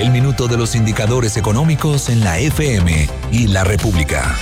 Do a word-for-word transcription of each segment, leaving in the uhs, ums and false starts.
El minuto de los indicadores económicos en la F M y la República.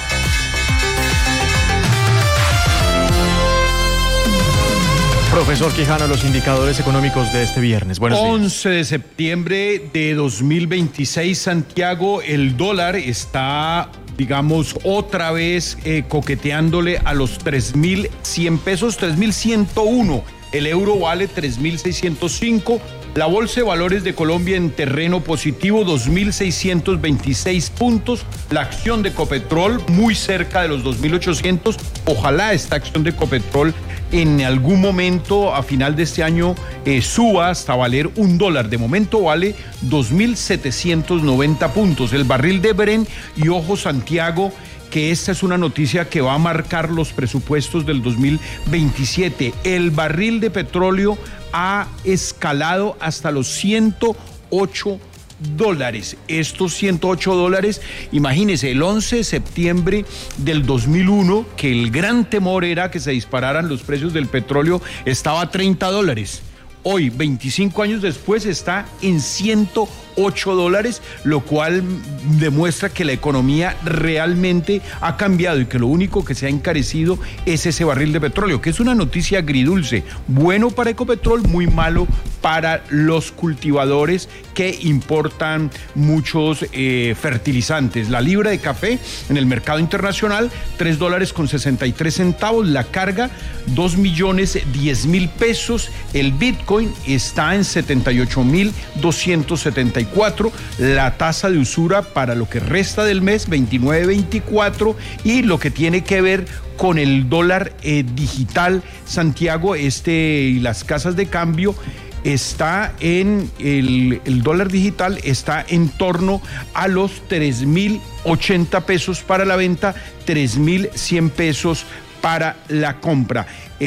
Profesor Quijano, los indicadores económicos de este viernes. Buenos días. once de septiembre de dos mil veintiséis, Santiago, el dólar está, digamos, otra vez eh, coqueteándole a los tres mil cien pesos, tres mil ciento uno. El euro vale tres mil seiscientos cinco. La Bolsa de Valores de Colombia en terreno positivo, dos mil seiscientos veintiséis puntos. La acción de Ecopetrol muy cerca de los dos mil ochocientos. Ojalá esta acción de Ecopetrol en algún momento a final de este año eh, suba hasta valer un dólar. De momento vale dos mil setecientos noventa puntos. El barril de Brent, y ojo Santiago, que esta es una noticia que va a marcar los presupuestos del dos mil veintisiete. El barril de petróleo ha escalado hasta los ciento ocho dólares. Estos ciento ocho dólares, imagínense, el once de septiembre del dos mil uno, que el gran temor era que se dispararan los precios del petróleo, estaba a treinta dólares. Hoy, veinticinco años después, está en ciento ocho dólares, lo cual demuestra que la economía realmente ha cambiado y que lo único que se ha encarecido es ese barril de petróleo, que es una noticia agridulce, bueno para Ecopetrol, muy malo para los cultivadores que importan muchos eh, fertilizantes. La libra de café en el mercado internacional, tres dólares con sesenta y tres centavos, la carga, dos millones diez mil pesos, el Bitcoin está en setenta y ocho mil doscientos setenta y cuatro, la tasa de usura para lo que resta del mes, veintinueve veinticuatro, y lo que tiene que ver con el dólar eh, digital, Santiago, este y las casas de cambio, está en el, el dólar digital está en torno a los tres mil ochenta pesos para la venta, tres mil cien pesos para la compra.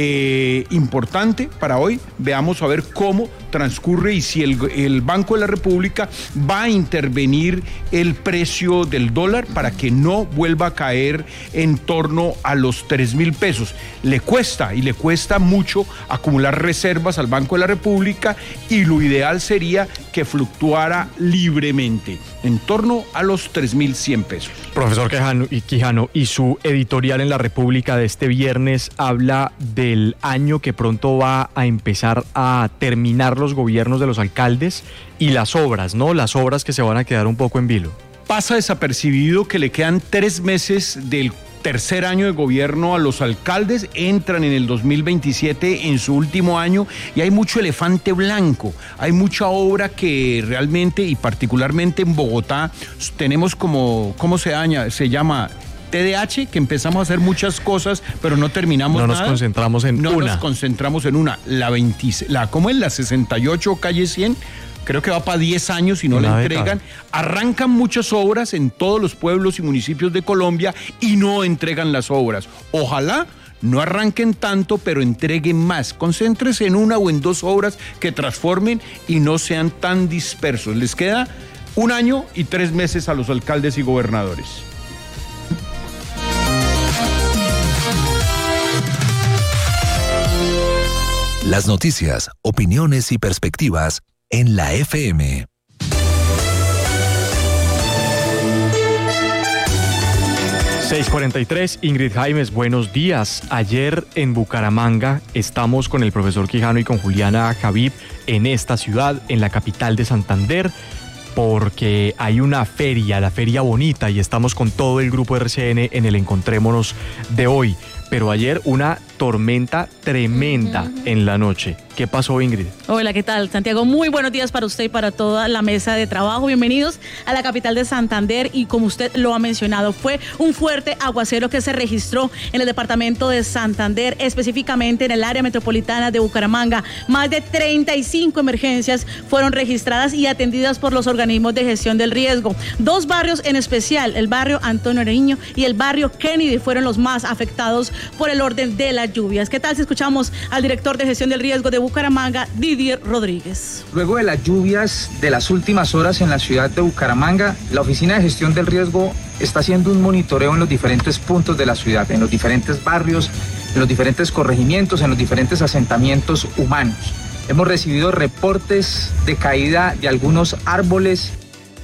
Eh, importante para hoy, veamos a ver cómo transcurre y si el, el Banco de la República va a intervenir el precio del dólar para que no vuelva a caer en torno a los tres mil pesos. Le cuesta y le cuesta mucho acumular reservas al Banco de la República y lo ideal sería que fluctuara libremente en torno a los tres mil cien pesos. Profesor Quijano y, Quijano, y su editorial en La República de este viernes habla del año que pronto va a empezar a terminar los gobiernos de los alcaldes y las obras, ¿no? Las obras que se van a quedar un poco en vilo. Pasa desapercibido que le quedan tres meses del tercer año de gobierno a los alcaldes, entran en el dos mil veintisiete en su último año y hay mucho elefante blanco, hay mucha obra que realmente y particularmente en Bogotá tenemos como, ¿cómo se llama? Se llama T D A H, que empezamos a hacer muchas cosas, pero no terminamos nada. No nos nada. concentramos en no una. No nos concentramos en una. La veinte, la, ¿cómo es? La sesenta y ocho calle cien, creo que va para diez años y no la entregan. Arrancan muchas obras en todos los pueblos y municipios de Colombia y no entregan las obras. Ojalá no arranquen tanto, pero entreguen más. Concéntrese en una o en dos obras que transformen y no sean tan dispersos. Les queda un año y tres meses a los alcaldes y gobernadores. Las noticias, opiniones y perspectivas en la F M. seis cuarenta y tres, Ingrid Jaimes, buenos días. Ayer en Bucaramanga estamos con el profesor Quijano y con Juliana Javib en esta ciudad, en la capital de Santander, porque hay una feria, la Feria Bonita, y estamos con todo el grupo R C N en el Encontrémonos de hoy. Pero ayer una tormenta tremenda uh-huh. en la noche. ¿Qué pasó, Ingrid? Hola, ¿qué tal, Santiago? Muy buenos días para usted y para toda la mesa de trabajo. Bienvenidos a la capital de Santander y como usted lo ha mencionado, fue un fuerte aguacero que se registró en el departamento de Santander, específicamente en el área metropolitana de Bucaramanga. Más de treinta y cinco emergencias fueron registradas y atendidas por los organismos de gestión del riesgo. Dos barrios en especial, el barrio Antonio Nariño y el barrio Kennedy, fueron los más afectados por el orden de las lluvias. ¿Qué tal si escuchamos al director de gestión del riesgo de Bucaramanga, Didier Rodríguez? Luego de las lluvias de las últimas horas en la ciudad de Bucaramanga, la Oficina de Gestión del Riesgo está haciendo un monitoreo en los diferentes puntos de la ciudad, en los diferentes barrios, en los diferentes corregimientos, en los diferentes asentamientos humanos. Hemos recibido reportes de caída de algunos árboles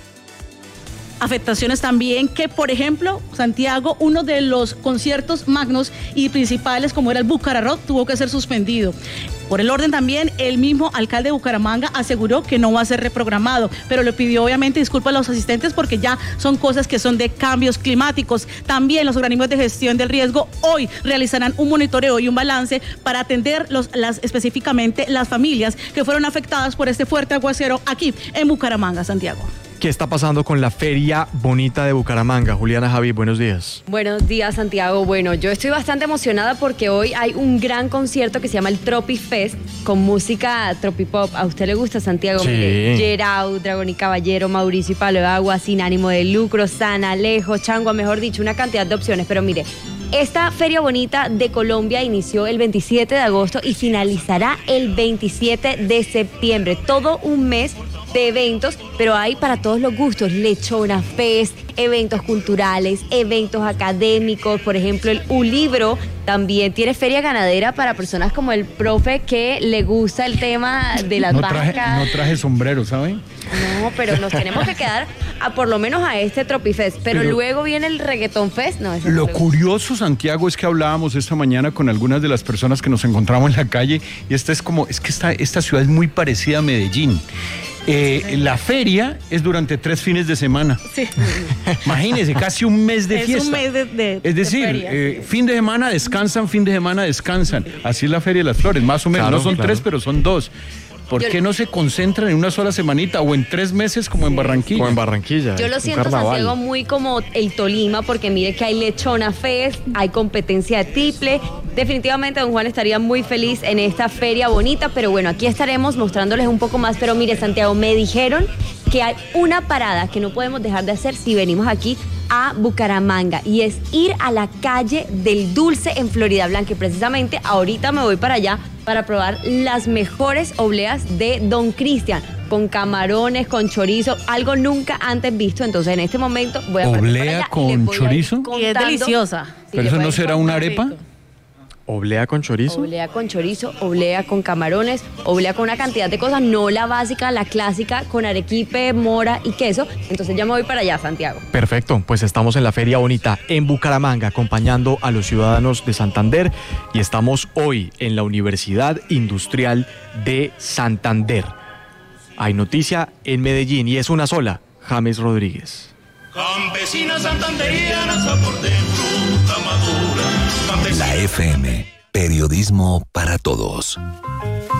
afectaciones también que, por ejemplo, Santiago, uno de los conciertos magnos y principales como era el Bucaramanga tuvo que ser suspendido. Por el orden también, el mismo alcalde de Bucaramanga aseguró que no va a ser reprogramado, pero le pidió obviamente disculpas a los asistentes porque ya son cosas que son de cambios climáticos. También los organismos de gestión del riesgo hoy realizarán un monitoreo y un balance para atender los, las, específicamente las familias que fueron afectadas por este fuerte aguacero aquí en Bucaramanga, Santiago. ¿Qué está pasando con la Feria Bonita de Bucaramanga? Juliana, Javi, buenos días. Buenos días, Santiago. Bueno, yo estoy bastante emocionada porque hoy hay un gran concierto que se llama el Tropi Fest con música tropipop. ¿A usted le gusta, Santiago? Sí. Mire, Gerau, Dragón y Caballero, Mauricio y Palo de Agua, Sin Ánimo de Lucro, San Alejo, Changua, mejor dicho, una cantidad de opciones. Pero mire, esta Feria Bonita de Colombia inició el veintisiete de agosto y finalizará el veintisiete de septiembre. Todo un mes de eventos, pero hay para todos los gustos. Lechona Fest, eventos culturales, eventos académicos, por ejemplo el U-Libro también tiene feria ganadera para personas como el profe que le gusta el tema de las no traje, vacas. No traje sombrero, ¿saben? No, pero nos tenemos que quedar a por lo menos a este Tropifest, pero, pero luego viene el Reggaeton Fest. No, ese lo no curioso, Santiago, es que hablábamos esta mañana con algunas de las personas que nos encontramos en la calle y esta es como, es que esta, esta ciudad es muy parecida a Medellín. Eh, la feria es durante tres fines de semana. Sí. Imagínense, casi un mes de es fiesta. Es un mes de, de Es decir, de feria, eh, sí. fin de semana descansan, fin de semana descansan. Así es la Feria de las Flores, más o menos. Claro, no son claro. tres, pero son dos. ¿Por Yo- qué no se concentran en una sola semanita o en tres meses como en Barranquilla? Como en Barranquilla. Yo lo un siento, carnaval. Santiago, muy como el Tolima, porque mire que hay Lechona Fest, hay competencia de triple. Definitivamente don Juan estaría muy feliz en esta feria bonita, pero bueno, aquí estaremos mostrándoles un poco más. Pero mire, Santiago, me dijeron que hay una parada que no podemos dejar de hacer si venimos aquí a Bucaramanga, y es ir a la calle del Dulce en Florida Blanca. Y precisamente ahorita me voy para allá para probar las mejores obleas de Don Cristian, con camarones, con chorizo, algo nunca antes visto. Entonces en este momento voy a partir ¿Oblea para allá y con les voy a ir chorizo? Y es contando. deliciosa. Sí, ¿Pero les eso voy a no ir será una contando. arepa? ¿Oblea con chorizo? Oblea con chorizo, oblea con camarones, oblea con una cantidad de cosas, no la básica, la clásica, con arequipe, mora y queso. Entonces ya me voy para allá, Santiago. Perfecto, pues estamos en la Feria Bonita en Bucaramanga acompañando a los ciudadanos de Santander y estamos hoy en la Universidad Industrial de Santander. Hay noticia en Medellín y es una sola, James Rodríguez. Campesina santanderiana, soporte fruta madura. La F M, periodismo para todos.